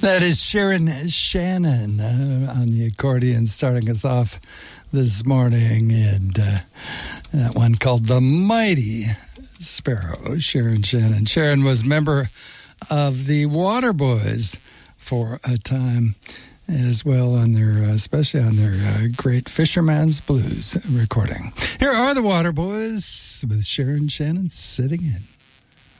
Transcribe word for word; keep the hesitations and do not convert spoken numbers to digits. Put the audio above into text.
That is Sharon Shannon uh, on the accordion starting us off this morning. And uh, that one called The Mighty Sparrow, Sharon Shannon. Sharon was member of the Waterboys for a time as well, on their, uh, especially on their uh, great Fisherman's Blues recording. Here are the Waterboys with Sharon Shannon sitting in.